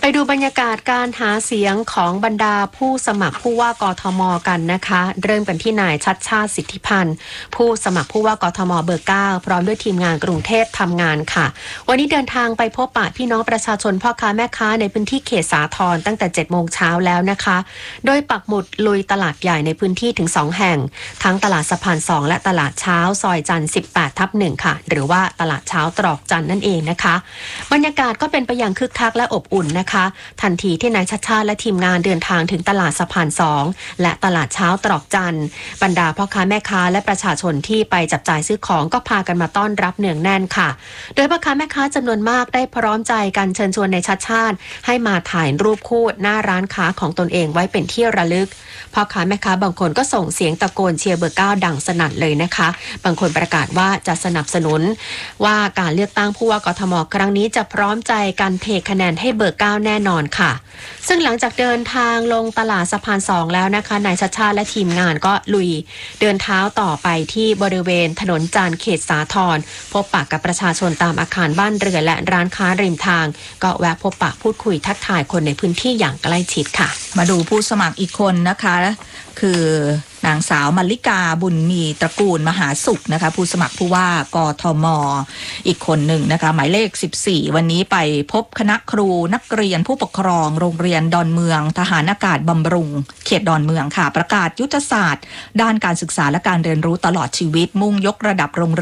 ดูบรรยากาศการหาเสียงของบรรดาผู้สมัครผู้ว่ากทมกันนะคะเริ่มกันที่นายชัชชาติสิทธิพันธ์ผู้สมัครผู้ว่ากทมเบอร์ 9พร้อมด้วยทีมงานกรุงเทพทำงานค่ะวันนี้เดินทางไปพบปะพี่น้องประชาชนพ่อค้าแม่ค้าในพื้นที่เขตสาทรตั้งแต่ 7 โมงเช้าแล้วนะคะโดยปักหมุดลุยตลาดใหญ่ในพื้นที่ถึง2แห่งทั้งตลาดสะพาน2และตลาดเช้าซอยจันทร์ 18/1 ค่ะหรือว่าตลาดเช้าตรอกจันทร์นั่นเองนะคะบรรยากาศก็เป็นไปอย่างคึกคักและอบอุ่นนะคะทันทีที่นายชัชชาติและทีมงานเดินทางถึงตลาดสะพาน2และตลาดเช้าตรอกจันทร์บรรดาพ่อค้าแม่ค้าและประชาชนที่ไปจับจ่ายซื้อของก็พากันมาต้อนรับเนืองแน่นค่ะโดยพ่อค้าแม่ค้าจำนวนมากได้พร้อมใจกันเชิญชวนนายชัชชาติให้มาถ่ายรูปคู่หน้าร้านค้าของตนเองไว้เป็นที่ระลึกพ่อค้าแม่ค้าบางคนก็ส่งเสียงตะโกนเชียร์เบอร์ 9ดังสนั่นเลยนะคะบางคนประกาศว่าจะสนับสนุนว่าการเลือกตั้งผู้ว่ากทมครั้งนี้จะพร้อมใจกันเทคะแนนให้เบอร์ 9แน่นอนค่ะซึ่งหลังจากเดินทางลงตลาดสะพาน2แล้วนะคะนายชัชชาติและทีมงานก็ลุยเดินเท้าต่อไปที่บริเวณถนนจันทร์เขตสาทรพบปะกับประชาชนตามอาคารบ้านเรือนและร้านค้าริมทางก็แวะพบปะพูดคุยทักทายคนในพื้นที่อย่างใกล้ชิดค่ะมาดูผู้สมัครอีกคนนะคะคือนางสาวมลลิกาบุญมีตระกูลมหาสุขนะคะผู้สมัครผู้ว่ากทมอีกคนหนึ่งนะคะหมายเลข14วันนี้ไปพบคณะครูนักเรียนผู้ปกครองโรงเรียนดอนเมืองทหารอากาศบำรุงเขตดอนเมืองค่ะประกาศยุทธศาสตร์ด้านการศึกษาและการเรียนรู้ตลอดชีวิตมุ่งยกระดับโรงเรียน